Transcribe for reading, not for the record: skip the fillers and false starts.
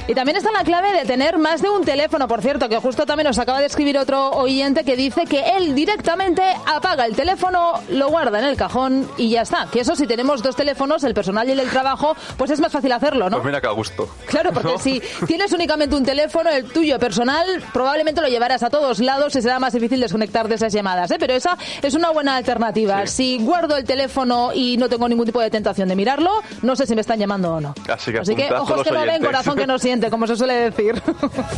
Y también está la clave de tener más de un teléfono, por cierto, que justo también nos acaba de escribir otro oyente que dice que él directamente apaga el teléfono, lo guarda en el cajón y ya está. Que eso, si tenemos dos teléfonos, el personal y el del trabajo, pues es más fácil hacerlo, ¿no? Pues mira que a gusto. Claro, porque ¿no? Si tienes únicamente un teléfono, el tuyo personal, probablemente lo llevarás a todos lados y será más difícil desconectar de esas llamadas, ¿eh? Pero esa es una buena alternativa. Sí. Si guardo el teléfono y no tengo ningún tipo de tentación de mirarlo, no sé si me están llamando o no. Así que ojos que no ven, corazón que no siente, como se suele decir.